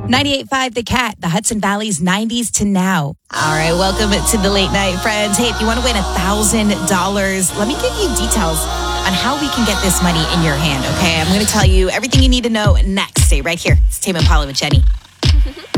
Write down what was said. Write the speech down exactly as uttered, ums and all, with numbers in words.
ninety-eight point five The Cat, the Hudson Valley's nineties to now. All right, welcome to the late night, friends. Hey, if you want to win one thousand dollars, let me give you details on how we can get this money in your hand, okay? I'm going to tell you everything you need to know next. Stay right here. It's Tame Impala with Jenny.